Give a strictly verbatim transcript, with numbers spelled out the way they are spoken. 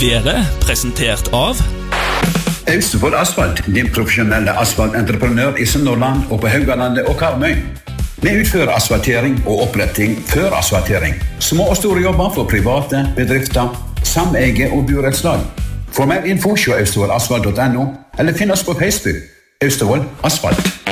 Været presentert av Austevoll Asfalt, din profesjonelle asfaltentreprenør i Sunnhordland og på Haugalandet og Karmøy. Vi utfører asfaltering og oppretting før asfaltering. Små og store jobber for private, bedrifter, sameie og burettslag. For mer info se austevoll asfalt punktum no eller finn oss på Facebook. Austevoll Asfalt.